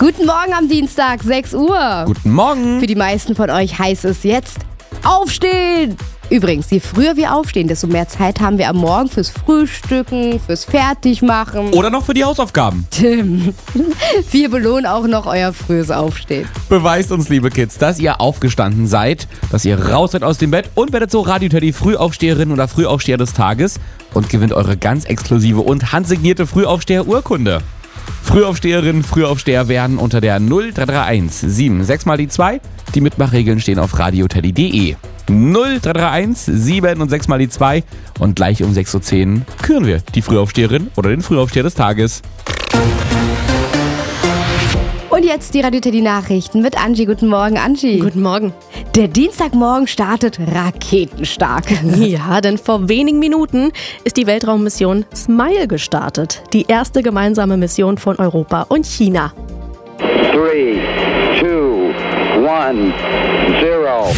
Guten Morgen am Dienstag, 6 Uhr. Guten Morgen. Für die meisten von euch heißt es jetzt aufstehen. Übrigens, je früher wir aufstehen, desto mehr Zeit haben wir am Morgen fürs Frühstücken, fürs Fertigmachen. Oder noch für die Hausaufgaben. Tim, wir belohnen auch noch euer frühes Aufstehen. Beweist uns, liebe Kids, dass ihr aufgestanden seid, dass ihr raus seid aus dem Bett und werdet so Radio Teddy Frühaufsteherin oder Frühaufsteher des Tages und gewinnt eure ganz exklusive und handsignierte Frühaufsteher-Urkunde. Frühaufsteherinnen, Frühaufsteher werden unter der 0331 76 mal die 2. Die Mitmachregeln stehen auf radioteddy.de. 0331 7 und 6 mal die 2 und gleich um 6.10 Uhr küren wir die Frühaufsteherin oder den Frühaufsteher des Tages. Und jetzt die Radio Teddy Nachrichten mit Angie. Guten Morgen, Angie. Guten Morgen. Der Dienstagmorgen startet raketenstark. Ja, denn vor wenigen Minuten ist die Weltraummission SMILE gestartet. Die erste gemeinsame Mission von Europa und China. 3, 2, 1, 0.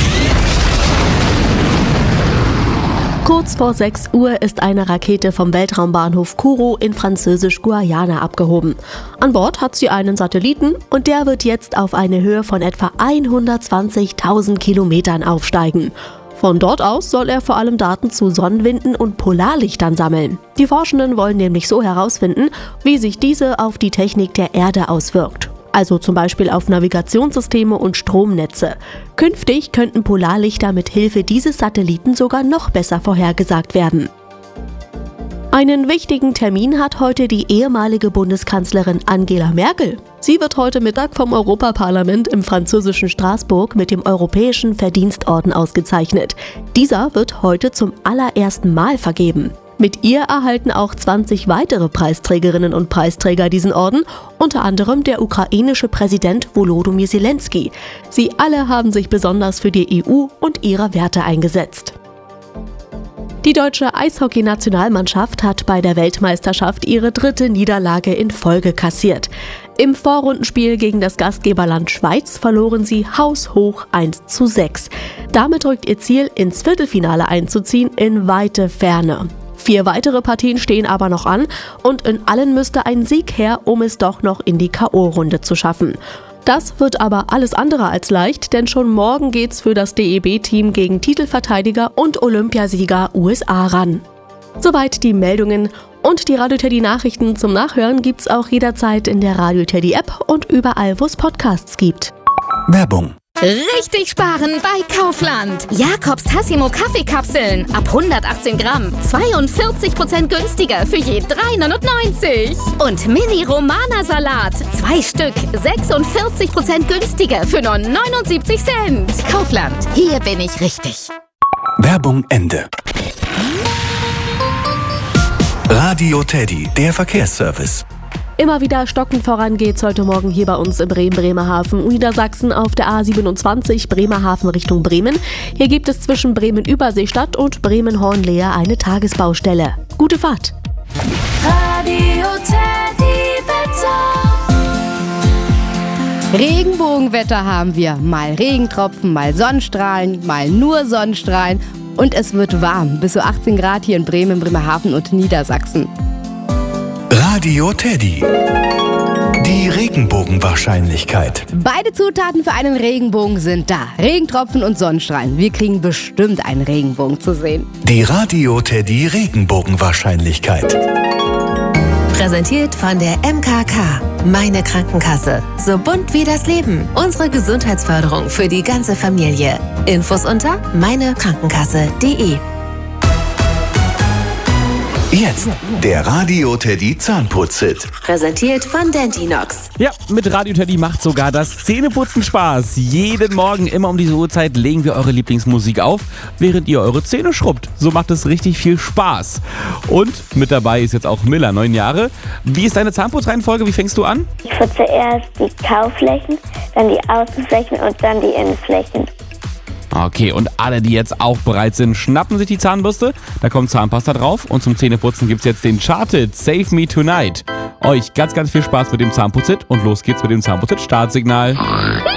Kurz vor 6 Uhr ist eine Rakete vom Weltraumbahnhof Kourou in Französisch-Guayana abgehoben. An Bord hat sie einen Satelliten und der wird jetzt auf eine Höhe von etwa 120.000 Kilometern aufsteigen. Von dort aus soll er vor allem Daten zu Sonnenwinden und Polarlichtern sammeln. Die Forschenden wollen nämlich so herausfinden, wie sich diese auf die Technik der Erde auswirkt. Also zum Beispiel auf Navigationssysteme und Stromnetze. Künftig könnten Polarlichter mit Hilfe dieses Satelliten sogar noch besser vorhergesagt werden. Einen wichtigen Termin hat heute die ehemalige Bundeskanzlerin Angela Merkel. Sie wird heute Mittag vom Europaparlament im französischen Straßburg mit dem Europäischen Verdienstorden ausgezeichnet. Dieser wird heute zum allerersten Mal vergeben. Mit ihr erhalten auch 20 weitere Preisträgerinnen und Preisträger diesen Orden, unter anderem der ukrainische Präsident Volodymyr Zelensky. Sie alle haben sich besonders für die EU und ihre Werte eingesetzt. Die deutsche Eishockey-Nationalmannschaft hat bei der Weltmeisterschaft ihre 3. Niederlage in Folge kassiert. Im Vorrundenspiel gegen das Gastgeberland Schweiz verloren sie haushoch 1:6. Damit rückt ihr Ziel, ins Viertelfinale einzuziehen, in weite Ferne. 4 weitere Partien stehen aber noch an und in allen müsste ein Sieg her, um es doch noch in die K.O.-Runde zu schaffen. Das wird aber alles andere als leicht, denn schon morgen geht's für das DEB-Team gegen Titelverteidiger und Olympiasieger USA ran. Soweit die Meldungen und die Radio Teddy Nachrichten zum Nachhören gibt's auch jederzeit in der Radio Teddy App und überall, wo es Podcasts gibt. Werbung. Richtig sparen bei Kaufland. Jakobs Tassimo Kaffeekapseln ab 118 Gramm. 42% günstiger für je 3,99. Und Mini Romana Salat. 2 Stück. 46% günstiger für nur 79 Cent. Kaufland. Hier bin ich richtig. Werbung Ende. Radio Teddy, der Verkehrsservice. Immer wieder stockend voran geht's heute Morgen hier bei uns in Bremen-Bremerhaven, Niedersachsen auf der A27 Bremerhaven Richtung Bremen. Hier gibt es zwischen Bremen-Überseestadt und Bremen-Hornlehe eine Tagesbaustelle. Gute Fahrt! Radio Teddy Wetter. Regenbogenwetter haben wir. Mal Regentropfen, mal Sonnenstrahlen, mal nur Sonnenstrahlen. Und es wird warm, bis zu 18 Grad hier in Bremen, Bremerhaven und Niedersachsen. Radio Teddy. Die Regenbogenwahrscheinlichkeit. Beide Zutaten für einen Regenbogen sind da. Regentropfen und Sonnenstrahlen. Wir kriegen bestimmt einen Regenbogen zu sehen. Die Radio Teddy Regenbogenwahrscheinlichkeit. Präsentiert von der MKK. Meine Krankenkasse. So bunt wie das Leben. Unsere Gesundheitsförderung für die ganze Familie. Infos unter meinekrankenkasse.de. Jetzt der Radio Teddy Zahnputz-Hit. Präsentiert von Dentinox. Ja, mit Radio Teddy macht sogar das Zähneputzen Spaß. Jeden Morgen, immer um diese Uhrzeit, legen wir eure Lieblingsmusik auf, während ihr eure Zähne schrubbt. So macht es richtig viel Spaß. Und mit dabei ist jetzt auch Miller, 9 Jahre. Wie ist deine Zahnputzreihenfolge? Wie fängst du an? Ich putze erst die Kauflächen, dann die Außenflächen und dann die Innenflächen. Okay, und alle, die jetzt auch bereit sind, schnappen sich die Zahnbürste. Da kommt Zahnpasta drauf und zum Zähneputzen gibt's jetzt den Charted Save Me Tonight. Euch ganz, ganz viel Spaß mit dem Zahnputz-Hit und los geht's mit dem Zahnputz-Hit Startsignal.